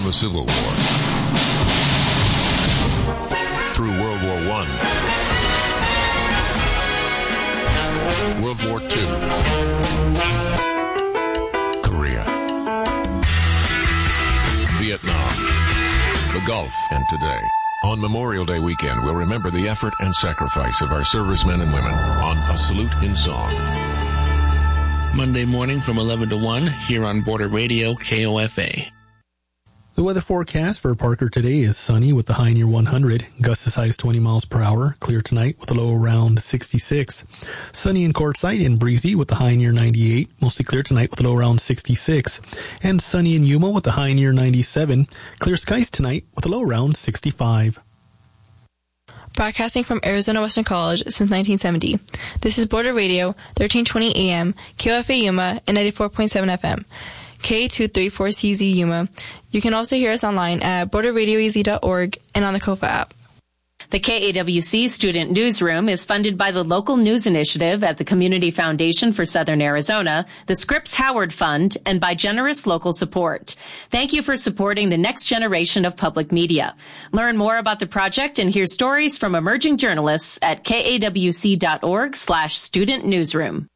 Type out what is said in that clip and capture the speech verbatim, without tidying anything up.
the Civil War, through World War One, World War Two, Korea, Vietnam, the Gulf, and today. On Memorial Day weekend, we'll remember the effort and sacrifice of our servicemen and women on A Salute in Song. Monday morning from eleven to one here on Border Radio K O F A. The weather forecast for Parker today is sunny with the high near one hundred, gusts as high as twenty miles per hour, clear tonight with a low around sixty-six. Sunny in Quartzsite and breezy with the high near ninety-eight, mostly clear tonight with a low around sixty-six. And sunny in Yuma with the high near ninety-seven, clear skies tonight with a low around sixty-five. Broadcasting from Arizona Western College since nineteen seventy. This is Border Radio, thirteen twenty A M, K O F A Yuma, and ninety-four point seven F M. K two thirty-four C Z Yuma. You can also hear us online at border radio e z dot org and on the Kofa app. The K A W C Student Newsroom is funded by the Local News Initiative at the Community Foundation for Southern Arizona, the Scripps Howard Fund, and by generous local support. Thank you for supporting the next generation of public media. Learn more about the project and hear stories from emerging journalists at kawc dot org slash student newsroom.